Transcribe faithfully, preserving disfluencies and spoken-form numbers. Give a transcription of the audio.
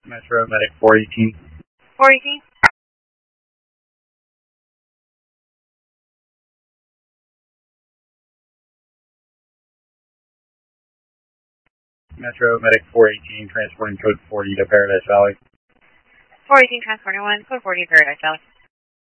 Metro Medic four eighteen. four eighteen. Metro Medic four eighteen, transporting code forty to Paradise Valley. four eighteen, transporting one, code forty, Paradise Valley.